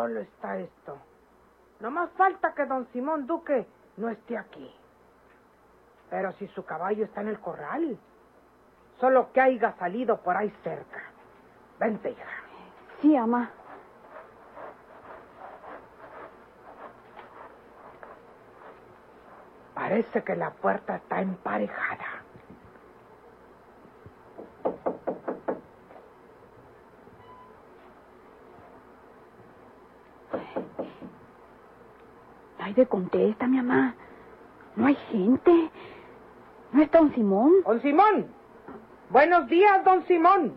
solo está esto. No más falta que don Simón Duque no esté aquí. Pero si su caballo está en el corral, solo que haya salido por ahí cerca. Vente, hija. Sí, ama. Parece que la puerta está emparejada. Ay, contesta, mi mamá. No hay gente. ¿No está don Simón? ¡Don Simón! ¡Buenos días, don Simón!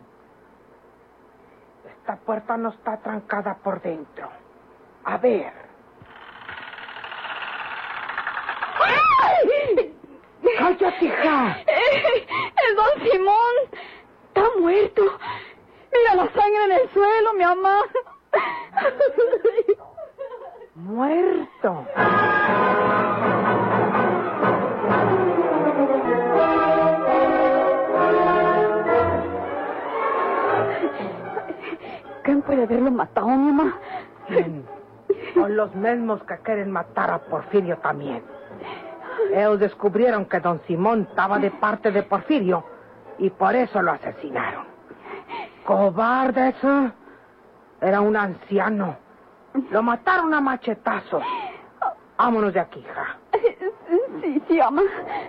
Esta puerta no está trancada por dentro. A ver. ¡Ay! ¡Cállate, hija! ¡El don Simón! ¡Está muerto! ¡Mira la sangre en el suelo, mi mamá! ¡Muerto! ¿Quién puede haberlo matado, mi mamá? ¿Quién? Son los mismos que quieren matar a Porfirio también. Ellos descubrieron que don Simón estaba de parte de Porfirio y por eso lo asesinaron. ¡Cobardes! Era un anciano. Lo mataron a machetazos. Vámonos de aquí, hija. Sí, mamá.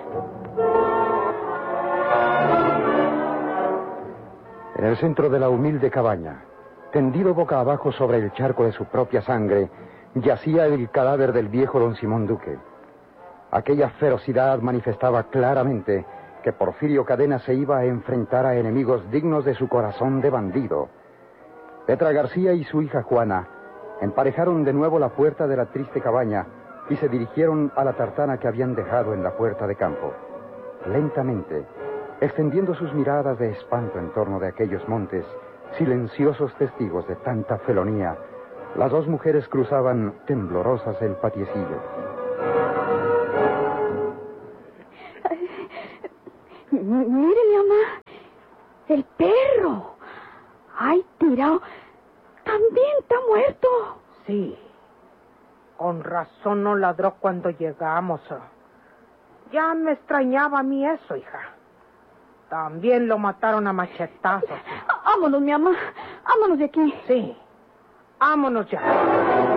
En el centro de la humilde cabaña, tendido boca abajo sobre el charco de su propia sangre, yacía el cadáver del viejo don Simón Duque. Aquella ferocidad manifestaba claramente que Porfirio Cadena se iba a enfrentar a enemigos dignos de su corazón de bandido. Petra García y su hija Juana emparejaron de nuevo la puerta de la triste cabaña y se dirigieron a la tartana que habían dejado en la puerta de campo. Lentamente, extendiendo sus miradas de espanto en torno de aquellos montes, silenciosos testigos de tanta felonía, las dos mujeres cruzaban temblorosas el patiecillo. Mire, mi mamá, el perro. Ay, tirado. También está muerto. Sí. Con razón no ladró cuando llegamos. Ya me extrañaba a mí eso, hija. También lo mataron a machetazos. Vámonos, mi mamá. Vámonos de aquí. Sí. Vámonos ya.